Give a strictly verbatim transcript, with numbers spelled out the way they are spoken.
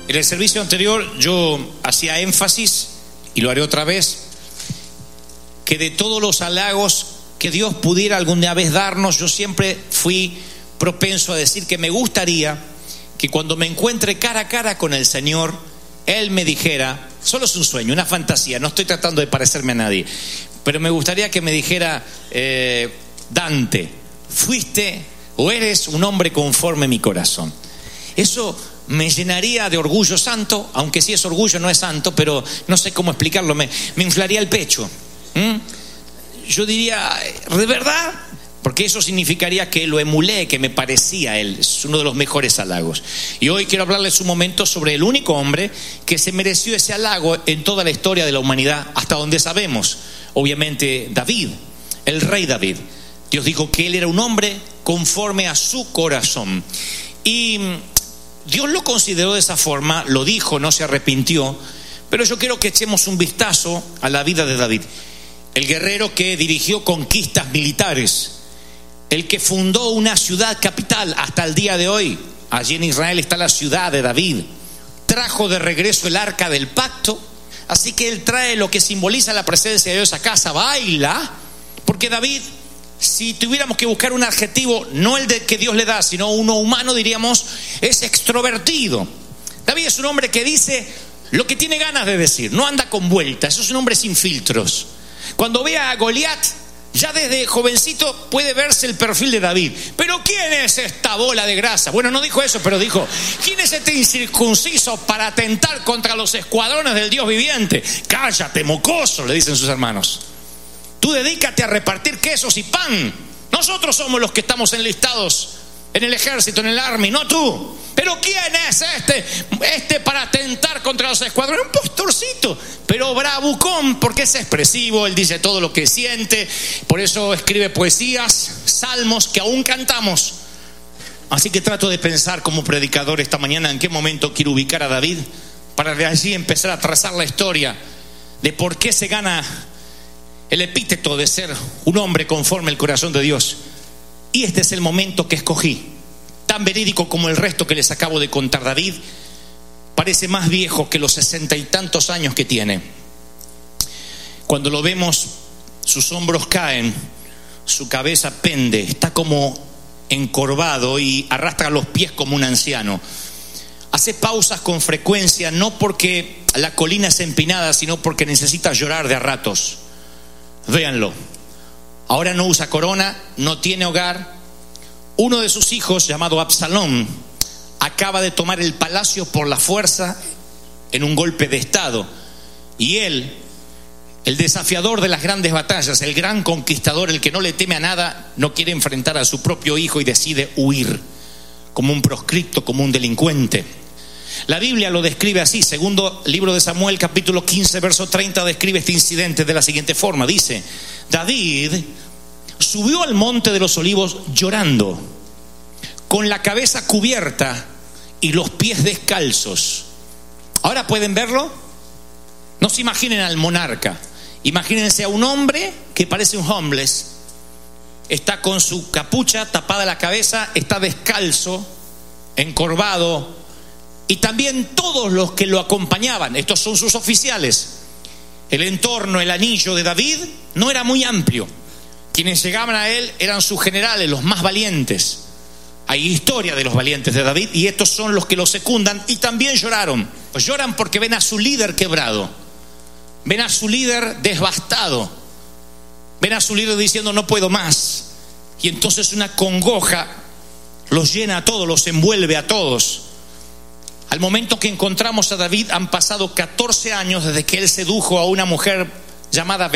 En el servicio anterior yo hacía énfasis, y lo haré otra vez, que de todos los halagos que Dios pudiera alguna vez darnos, yo siempre fui propenso a decir que me gustaría que cuando me encuentre cara a cara con el Señor, Él me dijera, solo es un sueño, una fantasía, no estoy tratando de parecerme a nadie, pero me gustaría que me dijera, eh, Dante, fuiste o eres un hombre conforme a mi corazón. Eso me llenaría de orgullo santo, aunque sí es orgullo, no es santo, pero no sé cómo explicarlo, me, me inflaría el pecho. ¿Mm? Yo diría, ¿de verdad? Porque eso significaría que lo emulé, que me parecía a él. Es uno de los mejores halagos. Y hoy quiero hablarles un momento sobre el único hombre que se mereció ese halago en toda la historia de la humanidad, hasta donde sabemos. Obviamente David, el rey David. Dios dijo que él era un hombre conforme a su corazón. Y Dios lo consideró de esa forma, lo dijo, no se arrepintió. Pero yo quiero que echemos un vistazo a la vida de David. El guerrero que dirigió conquistas militares, el que fundó una ciudad capital hasta el día de hoy. Allí en Israel está la ciudad de David. Trajo de regreso el arca del pacto. Así que él trae lo que simboliza la presencia de Dios a casa. Baila. Porque David, si tuviéramos que buscar un adjetivo, no el de que Dios le da, sino uno humano, diríamos, es extrovertido. David es un hombre que dice lo que tiene ganas de decir. No anda con vueltas. Eso es un hombre sin filtros. Cuando ve a Goliat, ya desde jovencito puede verse el perfil de David. Pero ¿quién es esta bola de grasa? Bueno, no dijo eso, pero dijo, ¿quién es este incircunciso para atentar contra los escuadrones del Dios viviente? Cállate, mocoso, le dicen sus hermanos. Tú dedícate a repartir quesos y pan. Nosotros somos los que estamos enlistados en el ejército, en el army, no tú. Pero ¿quién es este? Este para atentar contra los escuadrones. Un pastorcito, pero bravucón, porque es expresivo. Él dice todo lo que siente. Por eso escribe poesías, salmos que aún cantamos. Así que trato de pensar como predicador esta mañana en qué momento quiero ubicar a David, para de allí empezar a trazar la historia de por qué se gana el epíteto de ser un hombre conforme al corazón de Dios. Y este es el momento que escogí, tan verídico como el resto que les acabo de contar. David parece más viejo que los sesenta y tantos años que tiene. Cuando lo vemos, sus hombros caen, su cabeza pende, está como encorvado y arrastra los pies como un anciano. Hace pausas con frecuencia, no porque la colina es empinada, sino porque necesita llorar de a ratos. Véanlo. Ahora no usa corona, no tiene hogar. Uno de sus hijos, llamado Absalón, acaba de tomar el palacio por la fuerza en un golpe de estado. Y él, el desafiador de las grandes batallas, el gran conquistador, el que no le teme a nada, no quiere enfrentar a su propio hijo y decide huir, como un proscripto, como un delincuente. La Biblia lo describe así. Segundo libro de Samuel, capítulo quince, verso treinta, describe este incidente de la siguiente forma. Dice, David subió al monte de los olivos llorando, con la cabeza cubierta y los pies descalzos. ¿Ahora pueden verlo? No se imaginen al monarca. Imagínense a un hombre que parece un homeless. Está con su capucha tapada la cabeza, está descalzo, encorvado. Y también todos los que lo acompañaban, estos son sus oficiales. El entorno, el anillo de David no era muy amplio. Quienes llegaban a él eran sus generales, los más valientes. Hay historia de los valientes de David y estos son los que lo secundan y también lloraron. Pues lloran porque ven a su líder quebrado, ven a su líder devastado, ven a su líder diciendo no puedo más. Y entonces una congoja los llena a todos, los envuelve a todos. Al momento que encontramos a David han pasado catorce años desde que él sedujo a una mujer llamada